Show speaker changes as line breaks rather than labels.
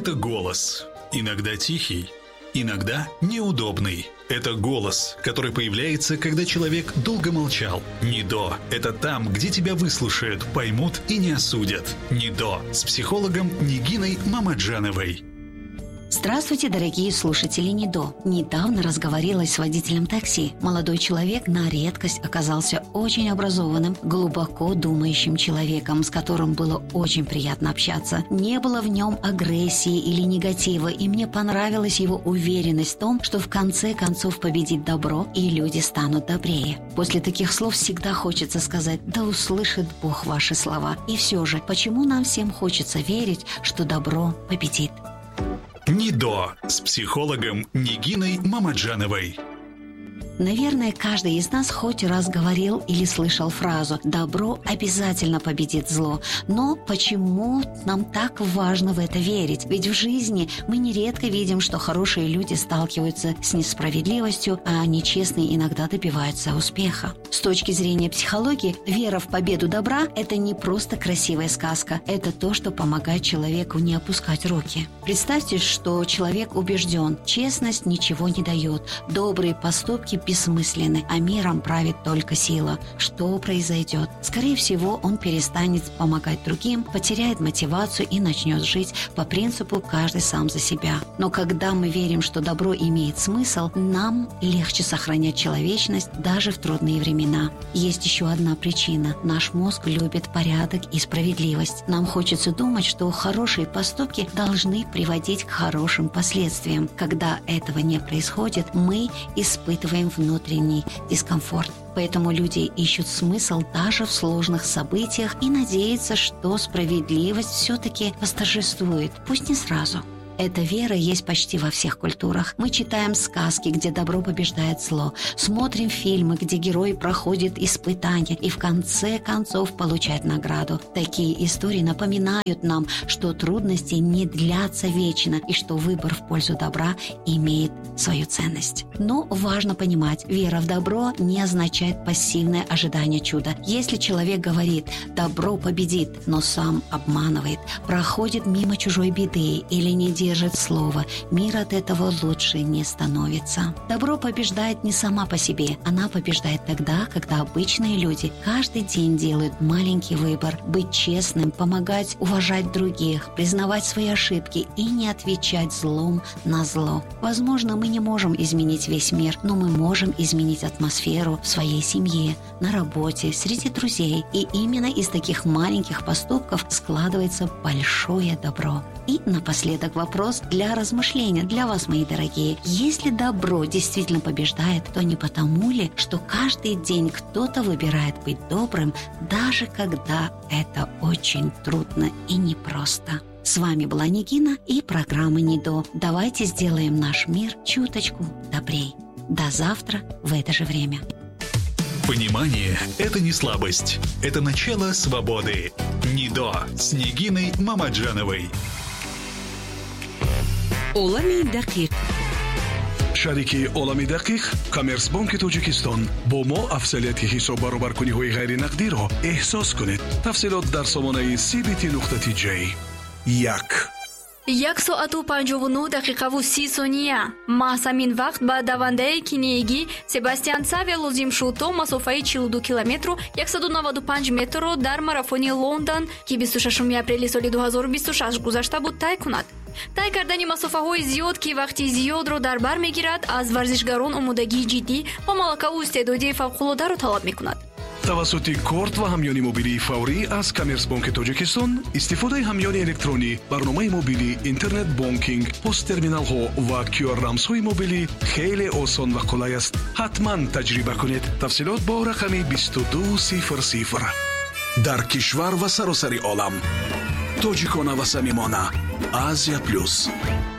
Это голос. Иногда тихий, иногда неудобный. Это голос, который появляется, когда человек долго молчал. НИДО – это там, где тебя выслушают, поймут и не осудят. НИДО с психологом Нигиной Мамаджановой.
Здравствуйте, дорогие слушатели НИДО. Недавно разговорилась с водителем такси. Молодой человек на редкость оказался очень образованным, глубоко думающим человеком, с которым было очень приятно общаться. Не было в нем агрессии или негатива, и мне понравилась его уверенность в том, что в конце концов победит добро, и люди станут добрее. После таких слов всегда хочется сказать: да услышит Бог ваши слова. И все же, почему нам всем хочется верить, что добро победит?
НИДО с психологом Нигиной Мамаджановой.
Наверное, каждый из нас хоть раз говорил или слышал фразу «добро обязательно победит зло». Но почему нам так важно в это верить? Ведь в жизни мы нередко видим, что хорошие люди сталкиваются с несправедливостью, а нечестные иногда добиваются успеха. С точки зрения психологии, вера в победу добра – это не просто красивая сказка, это то, что помогает человеку не опускать руки. Представьте, что человек убежден, честность ничего не дает, добрые поступки бессмысленны, а миром правит только сила. Что произойдет? Скорее всего, он перестанет помогать другим, потеряет мотивацию и начнет жить по принципу «каждый сам за себя». Но когда мы верим, что добро имеет смысл, нам легче сохранять человечность даже в трудные времена. Есть еще одна причина. Наш мозг любит порядок и справедливость. Нам хочется думать, что хорошие поступки должны приводить к хорошим последствиям. Когда этого не происходит, мы испытываем внутренний дискомфорт. Поэтому люди ищут смысл даже в сложных событиях и надеются, что справедливость все-таки восторжествует, пусть не сразу. Эта вера есть почти во всех культурах. Мы читаем сказки, где добро побеждает зло, смотрим фильмы, где герой проходит испытания и в конце концов получает награду. Такие истории напоминают нам, что трудности не длятся вечно и что выбор в пользу добра имеет свою ценность. Но важно понимать, вера в добро не означает пассивное ожидание чуда. Если человек говорит «добро победит», но сам обманывает, проходит мимо чужой беды или не держит слово, мир от этого лучше не становится. Добро побеждает не сама по себе. Она побеждает тогда, когда обычные люди каждый день делают маленький выбор. Быть честным, помогать, уважать других, признавать свои ошибки и не отвечать злом на зло. Возможно, мы не можем изменить весь мир, но мы можем изменить атмосферу в своей семье, на работе, среди друзей. И именно из таких маленьких поступков складывается большое добро. И напоследок вопрос для размышления для вас, мои дорогие. Если добро действительно побеждает, то не потому ли, что каждый день кто-то выбирает быть добрым, даже когда это очень трудно и непросто? С вами была Нигина и программа НИДО. Давайте сделаем наш мир чуточку добрей. До завтра в это же время.
Понимание – это не слабость, это начало свободы. НИДО с Нигиной Мамаджановой.
олами дақиқ.
шарики олами дақиқ коммерсбанки тоҷикистон бо мо афзалияти ҳисоб баробаркуниҳои ғайринақдиро эҳсос кунед. тафсилот дар сомонаи cbt.j.
1 соату 59 дақиқаву 30 сония. маҳз ҳамин вақт ба давандаи киниягӣ Себастьян Саве лозим шуд то масофаи 42 километру 195 метрро дар марафони Лондон, ки 26 апрели соли 2026 гузашта буд, тай кунад. тай кардани масофаҳои зиёд, ки вақти зиёдро дар бар мегирад, аз варзишгарон омодагии ҷиддӣ ба малакаву истеъдоди фавқулодаро талаб мекунад.
тавассути корт ва ҳамёни мобилии фаврӣ аз коммерсбанки тоҷикистон истифодаи ҳамёни электронӣ, барномаи мобилӣ, интернет бонкинг, посттерминалҳо ва QR-рамзҳои мобилӣ хеле осон ва қулай аст. ҳатман таҷриба кунед. тафсилот бо рақами 2200. дар кишвар ва саросари олам тоҷикона ва самимона. Азия Плюс.